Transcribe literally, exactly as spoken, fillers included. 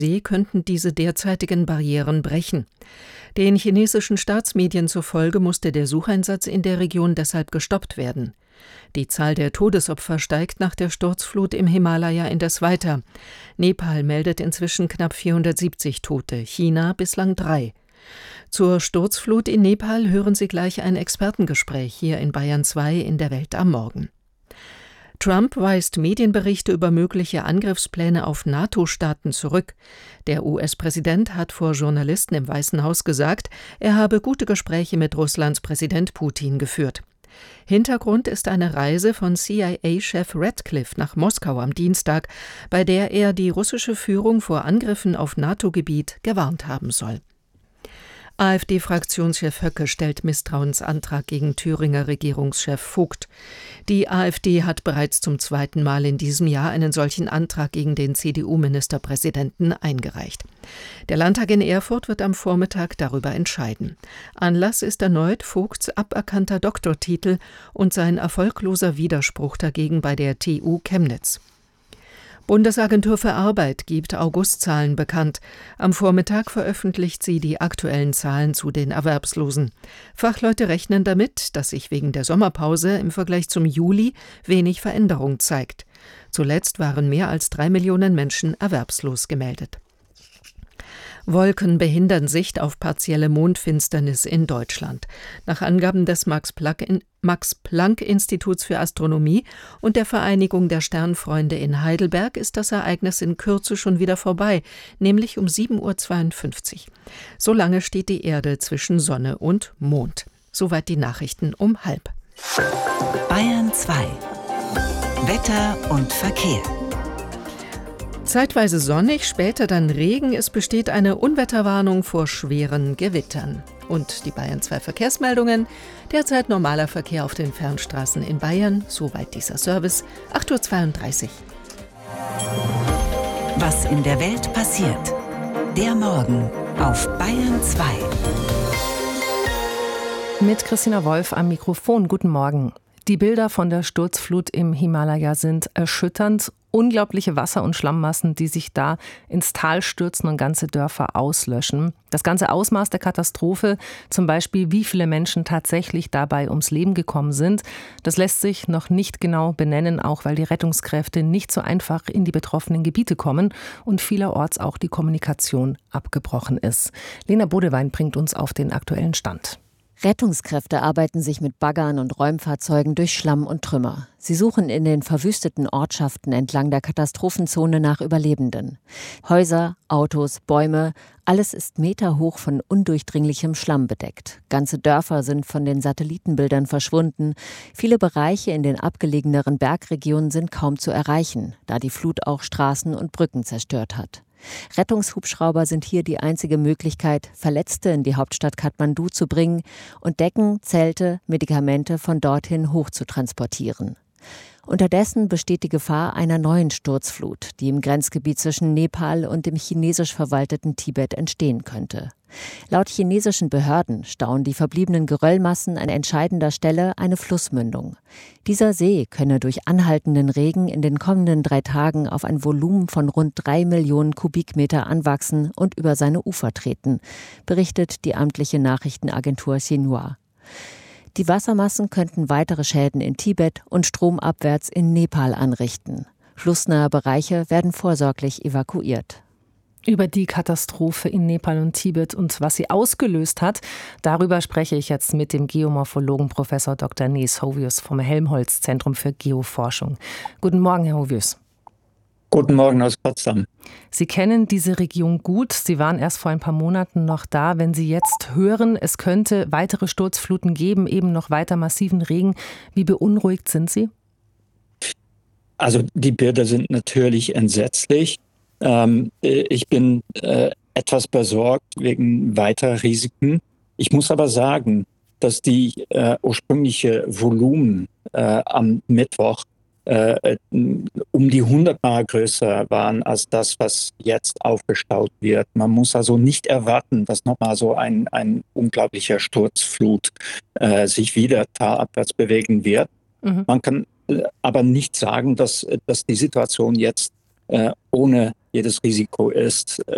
See könnten diese derzeitigen Barrieren brechen. Den chinesischen Staatsmedien zufolge musste der Sucheinsatz in der Region deshalb gestoppt werden. Die Zahl der Todesopfer steigt nach der Sturzflut im Himalaya indes weiter. Nepal meldet inzwischen knapp vierhundertsiebzig Tote, China bislang drei. Zur Sturzflut in Nepal hören Sie gleich ein Expertengespräch hier in Bayern zwei in der Welt am Morgen. Trump weist Medienberichte über mögliche Angriffspläne auf NATO-Staaten zurück. Der U S-Präsident hat vor Journalisten im Weißen Haus gesagt, er habe gute Gespräche mit Russlands Präsident Putin geführt. Hintergrund ist eine Reise von C I A-Chef Ratcliffe nach Moskau am Dienstag, bei der er die russische Führung vor Angriffen auf NATO-Gebiet gewarnt haben soll. AfD-Fraktionschef Höcke stellt Misstrauensantrag gegen Thüringer Regierungschef Vogt. Die AfD hat bereits zum zweiten Mal in diesem Jahr einen solchen Antrag gegen den C D U-Ministerpräsidenten eingereicht. Der Landtag in Erfurt wird am Vormittag darüber entscheiden. Anlass ist erneut Vogts aberkannter Doktortitel und sein erfolgloser Widerspruch dagegen bei der T U Chemnitz. Bundesagentur für Arbeit gibt Augustzahlen bekannt. Am Vormittag veröffentlicht sie die aktuellen Zahlen zu den Erwerbslosen. Fachleute rechnen damit, dass sich wegen der Sommerpause im Vergleich zum Juli wenig Veränderung zeigt. Zuletzt waren mehr als drei Millionen Menschen erwerbslos gemeldet. Wolken behindern Sicht auf partielle Mondfinsternis in Deutschland. Nach Angaben des Max-Planck-Instituts für Astronomie und der Vereinigung der Sternfreunde in Heidelberg ist das Ereignis in Kürze schon wieder vorbei, nämlich um sieben Uhr zweiundfünfzig. So lange steht die Erde zwischen Sonne und Mond. Soweit die Nachrichten um halb. Bayern zwei. Wetter und Verkehr. Zeitweise sonnig, später dann Regen. Es besteht eine Unwetterwarnung vor schweren Gewittern. Und die Bayern zwei Verkehrsmeldungen. Derzeit normaler Verkehr auf den Fernstraßen in Bayern. Soweit dieser Service. acht Uhr zweiunddreißig. Was in der Welt passiert. Der Morgen auf Bayern zwei. Mit Christina Wolf am Mikrofon. Guten Morgen. Die Bilder von der Sturzflut im Himalaya sind erschütternd. Unglaubliche Wasser- und Schlammmassen, die sich da ins Tal stürzen und ganze Dörfer auslöschen. Das ganze Ausmaß der Katastrophe, zum Beispiel wie viele Menschen tatsächlich dabei ums Leben gekommen sind, das lässt sich noch nicht genau benennen, auch weil die Rettungskräfte nicht so einfach in die betroffenen Gebiete kommen und vielerorts auch die Kommunikation abgebrochen ist. Lena Bodewein bringt uns auf den aktuellen Stand. Rettungskräfte arbeiten sich mit Baggern und Räumfahrzeugen durch Schlamm und Trümmer. Sie suchen in den verwüsteten Ortschaften entlang der Katastrophenzone nach Überlebenden. Häuser, Autos, Bäume, alles ist meterhoch von undurchdringlichem Schlamm bedeckt. Ganze Dörfer sind von den Satellitenbildern verschwunden. Viele Bereiche in den abgelegeneren Bergregionen sind kaum zu erreichen, da die Flut auch Straßen und Brücken zerstört hat. Rettungshubschrauber sind hier die einzige Möglichkeit, Verletzte in die Hauptstadt Kathmandu zu bringen und Decken, Zelte, Medikamente von dorthin hoch zu transportieren. Unterdessen besteht die Gefahr einer neuen Sturzflut, die im Grenzgebiet zwischen Nepal und dem chinesisch verwalteten Tibet entstehen könnte. Laut chinesischen Behörden stauen die verbliebenen Geröllmassen an entscheidender Stelle eine Flussmündung. Dieser See könne durch anhaltenden Regen in den kommenden drei Tagen auf ein Volumen von rund drei Millionen Kubikmeter anwachsen und über seine Ufer treten, berichtet die amtliche Nachrichtenagentur Xinhua. Die Wassermassen könnten weitere Schäden in Tibet und stromabwärts in Nepal anrichten. Flussnahe Bereiche werden vorsorglich evakuiert. Über die Katastrophe in Nepal und Tibet und was sie ausgelöst hat, darüber spreche ich jetzt mit dem Geomorphologen Professor Doktor Nils Hovius vom Helmholtz-Zentrum für Geoforschung. Guten Morgen, Herr Hovius. Guten Morgen aus Potsdam. Sie kennen diese Region gut. Sie waren erst vor ein paar Monaten noch da. Wenn Sie jetzt hören, es könnte weitere Sturzfluten geben, eben noch weiter massiven Regen, wie beunruhigt sind Sie? Also die Bilder sind natürlich entsetzlich. Ähm, ich bin äh, etwas besorgt wegen weiterer Risiken. Ich muss aber sagen, dass die äh, ursprüngliche Volumen äh, am Mittwoch äh, um die hundertmal größer waren als das, was jetzt aufgestaut wird. Man muss also nicht erwarten, dass nochmal so ein, ein unglaublicher Sturzflut äh, sich wieder talabwärts bewegen wird. Mhm. Man kann äh, aber nicht sagen, dass, dass die Situation jetzt äh, ohne jedes Risiko ist.